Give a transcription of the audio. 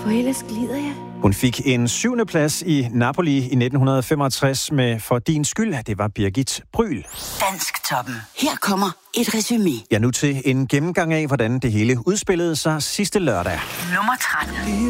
For ellers glider jeg. Hun fik en 7. plads i Napoli i 1965 med For din skyld. Det var Birgit Bryl. Dansktoppen. Her kommer et resumé. Ja, nu til en gennemgang af, hvordan det hele udspillede sig sidste lørdag. Nummer 13.